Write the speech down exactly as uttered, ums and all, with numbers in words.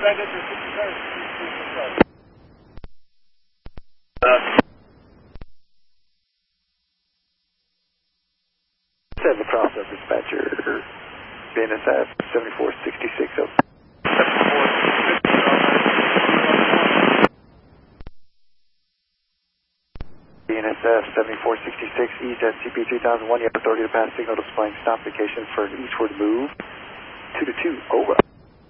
Seven process dispatcher, B N S F seventy-four sixty-six. B N S F seventy-four sixty-six East at C P three thousand one. You have authority to pass signal displaying stop indication for an eastward move. two to two, over.